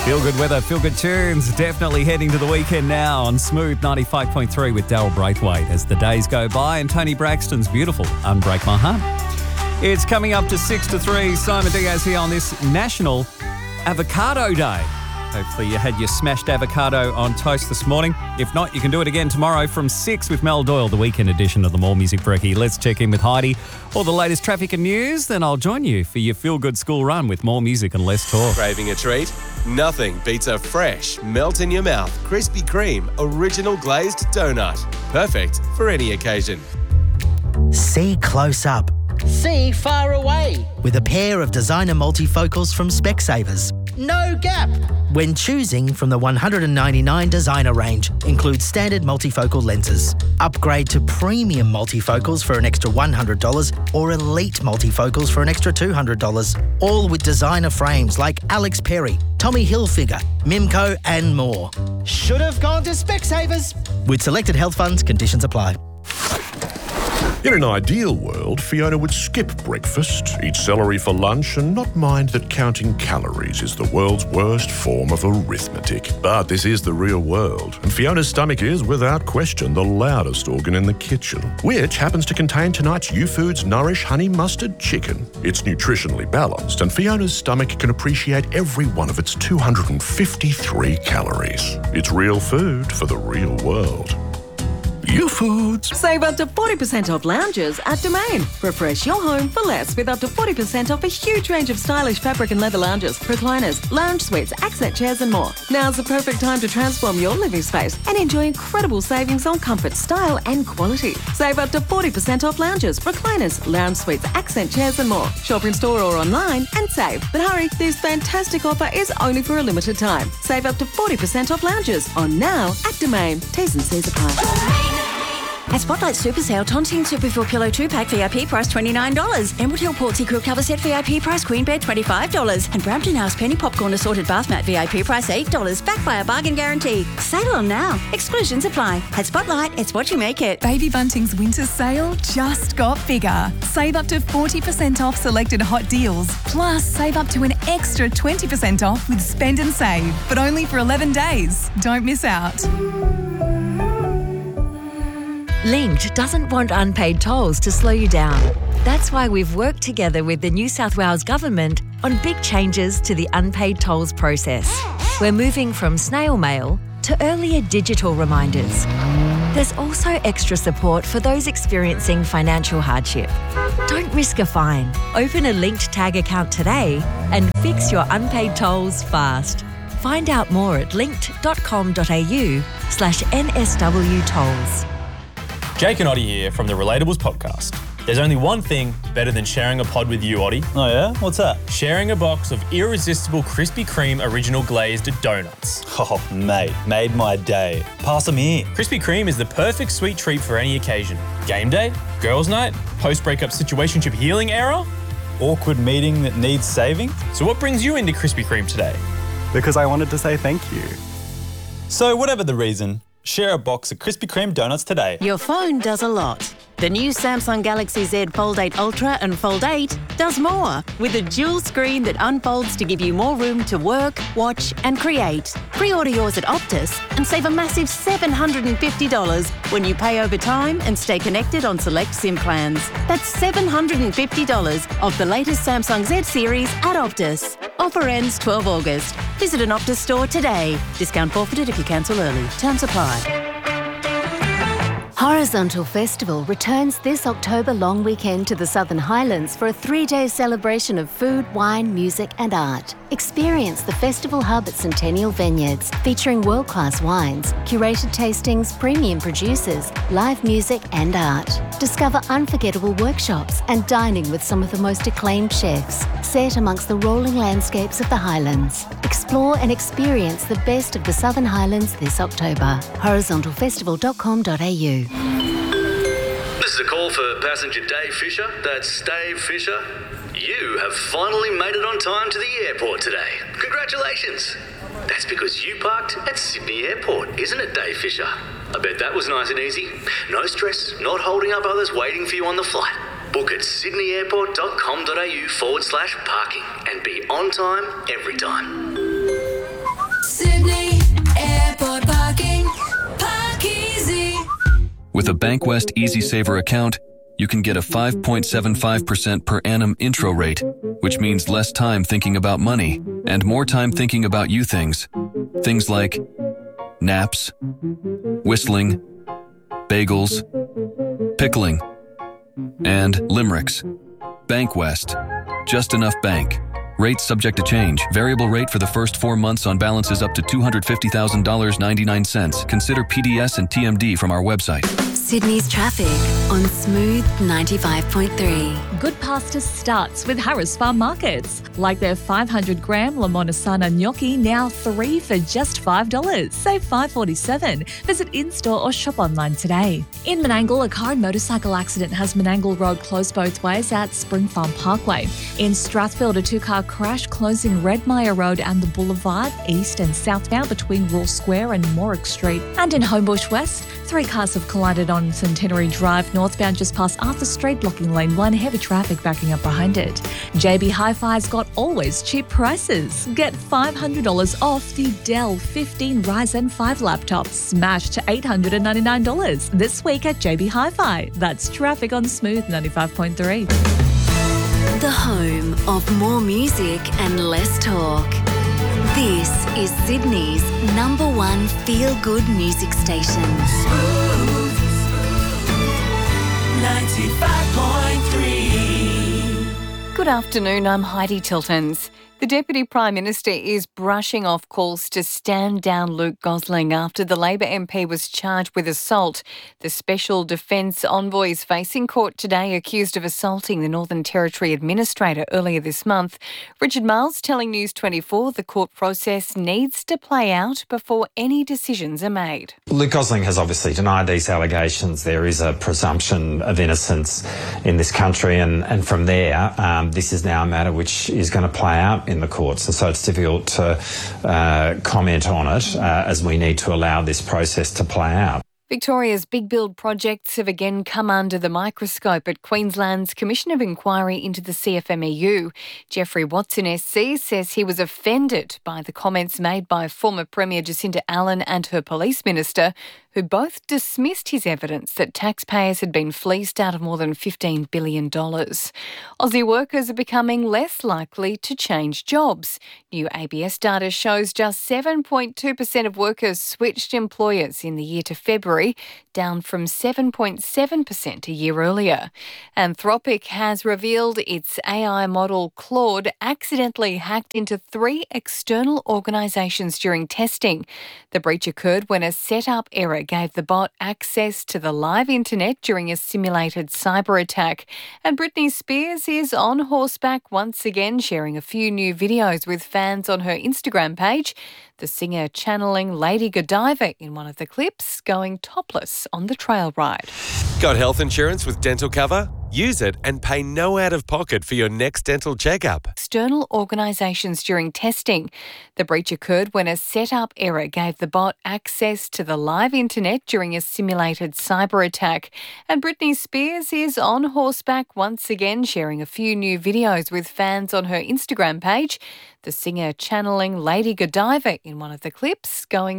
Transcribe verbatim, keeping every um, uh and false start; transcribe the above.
Feel good weather, feel good tunes. Definitely heading to the weekend now on Smooth ninety-five point three with Daryl Braithwaite as the days go by and Tony Braxton's beautiful Unbreak My Heart. It's coming up to six to three. Simon Diaz here on this National Avocado Day. Hopefully you had your smashed avocado on toast this morning. If not, you can do it again tomorrow from six with Mel Doyle, the weekend edition of the More Music Brekkie. Let's check in with Heidi. All the latest traffic and news, then I'll join you for your feel-good school run with more music and less talk. Craving a treat? Nothing beats a fresh, melt-in-your-mouth Krispy Kreme original glazed donut. Perfect for any occasion. See close up. See far away. With a pair of designer multifocals from Specsavers. No gap. When choosing from the one hundred ninety-nine designer range, includes standard multifocal lenses. Upgrade to premium multifocals for an extra one hundred dollars or elite multifocals for an extra two hundred dollars. All with designer frames like Alex Perry, Tommy Hilfiger, Mimco and more. Should have gone to Specsavers. With selected health funds, conditions apply. In an ideal world, Fiona would skip breakfast, eat celery for lunch, and not mind that counting calories is the world's worst form of arithmetic. But this is the real world, and Fiona's stomach is, without question, the loudest organ in the kitchen, which happens to contain tonight's U-Foods Nourish Honey Mustard Chicken. It's nutritionally balanced, and Fiona's stomach can appreciate every one of its two hundred fifty-three calories. It's real food for the real world. U-Foods. Save up to forty percent off lounges at Domain. Refresh your home for less with up to forty percent off a huge range of stylish fabric and leather lounges, recliners, lounge suites, accent chairs and more. Now's the perfect time to transform your living space and enjoy incredible savings on comfort, style and quality. Save up to forty percent off lounges, recliners, lounge suites, accent chairs and more. Shop in store or online and save. But hurry, this fantastic offer is only for a limited time. Save up to forty percent off lounges on now at Domain. T's and C's apply. At Spotlight Super Sale, Tontine Super four Pillow two pack V I P price twenty-nine dollars. Emerald Hill Portsea Quilt Cover Set V I P price Queen Bed twenty-five dollars. And Brampton House Penny Popcorn Assorted Bath Mat V I P price eight dollars. Backed by a bargain guarantee. Sale on now. Exclusions apply. At Spotlight, it's what you make it. Baby Bunting's winter sale just got bigger. Save up to forty percent off selected hot deals. Plus, save up to an extra twenty percent off with Spend and Save. But only for eleven days. Don't miss out. Linked doesn't want unpaid tolls to slow you down. That's why we've worked together with the New South Wales Government on big changes to the unpaid tolls process. We're moving from snail mail to earlier digital reminders. There's also extra support for those experiencing financial hardship. Don't risk a fine. Open a Linked Tag account today and fix your unpaid tolls fast. Find out more at linked.com.au slash NSW tolls. Jake and Oddie here from the Relatables podcast. There's only one thing better than sharing a pod with you, Oddie. Oh yeah? What's that? Sharing a box of irresistible Krispy Kreme original glazed donuts. Oh, mate, made my day. Pass them here. Krispy Kreme is the perfect sweet treat for any occasion. Game day, girls' night, post-breakup situationship healing era. Awkward meeting that needs saving. So what brings you into Krispy Kreme today? Because I wanted to say thank you. So whatever the reason, share a box of Krispy Kreme donuts today. Your phone does a lot. The new Samsung Galaxy Z Fold eight Ultra and Fold eight does more, with a dual screen that unfolds to give you more room to work, watch and create. Pre-order yours at Optus and save a massive seven hundred fifty dollars when you pay over time and stay connected on select SIM plans. That's seven hundred fifty dollars of the latest Samsung Z series at Optus. Offer ends twelfth of August. Visit an Optus store today. Discount forfeited if you cancel early. Terms apply. Horizontal Festival returns this October long weekend to the Southern Highlands for a three-day celebration of food, wine, music and art. Experience the festival hub at Centennial Vineyards, featuring world-class wines, curated tastings, premium producers, live music and art. Discover unforgettable workshops and dining with some of the most acclaimed chefs, set amongst the rolling landscapes of the Highlands. Explore and experience the best of the Southern Highlands this October. horizontal festival dot com dot a u. This is a call for passenger Dave Fisher. That's Dave Fisher. You have finally made it on time to the airport today. Congratulations. That's because you parked at Sydney Airport, isn't it, Dave Fisher? I bet that was nice and easy. No stress, not holding up others waiting for you on the flight. Book at sydneyairport.com.au forward slash parking and be on time every time. With a Bankwest Easy Saver account, you can get a five point seven five percent per annum intro rate, which means less time thinking about money and more time thinking about you things. Things like naps, whistling, bagels, pickling, and limericks. Bankwest. Just enough bank. Rates subject to change. Variable rate for the first four months on balances up to two hundred fifty thousand dollars and ninety-nine cents. Consider P D S and T M D from our website. Sydney's traffic on Smooth ninety-five point three. Good pasta starts with Harris Farm Markets. Like their five hundred gram La Montesana gnocchi, now three for just five dollars. Save five dollars forty-seven. Visit in-store or shop online today. In Menangle, a car and motorcycle accident has Menangle Road closed both ways at Spring Farm Parkway. In Strathfield, a two-car crash closing Redmire Road and the Boulevard, east and southbound between Rule Square and Morrick Street. And in Homebush West, three cars have collided on Centenary Drive northbound just past Arthur Street, blocking lane one, heavy traffic backing up behind it. J B Hi-Fi's got always cheap prices. Get five hundred dollars off the Dell fifteen Ryzen five laptop, smashed to eight hundred ninety-nine dollars this week at J B Hi-Fi. That's traffic on Smooth ninety-five point three. The home of more music and less talk. This is Sydney's number one feel-good music station. Smooth ninety-five point three. Good afternoon, I'm Heidi Tiltons. The Deputy Prime Minister is brushing off calls to stand down Luke Gosling after the Labor M P was charged with assault. The Special Defence Envoy is facing court today accused of assaulting the Northern Territory Administrator earlier this month. Richard Miles telling News twenty-four the court process needs to play out before any decisions are made. Luke Gosling has obviously denied these allegations. There is a presumption of innocence in this country, and, and from there, um, this is now a matter which is going to play out in the courts, and so it's difficult to uh, comment on it uh, as we need to allow this process to play out. Victoria's big build projects have again come under the microscope at Queensland's Commission of Inquiry into the C F M E U. Jeffrey Watson S C says he was offended by the comments made by former Premier Jacinta Allen and her police minister, who both dismissed his evidence that taxpayers had been fleeced out of more than fifteen billion dollars. Aussie workers are becoming less likely to change jobs. New A B S data shows just seven point two percent of workers switched employers in the year to February, down from seven point seven percent a year earlier. Anthropic has revealed its A I model Claude accidentally hacked into three external organisations during testing. The breach occurred when a setup error gave the bot access to the live internet during a simulated cyber attack. And Britney Spears is on horseback once again, sharing a few new videos with fans on her Instagram page. The singer channeling Lady Godiva in one of the clips, going topless on the trail ride. Got health insurance with dental cover? Use it and pay no out-of-pocket for your next dental checkup. External organisations during testing. The breach occurred when a setup error gave the bot access to the live internet during a simulated cyber attack. And Britney Spears is on horseback once again, sharing a few new videos with fans on her Instagram page. The singer channeling Lady Godiva in one of the clips, going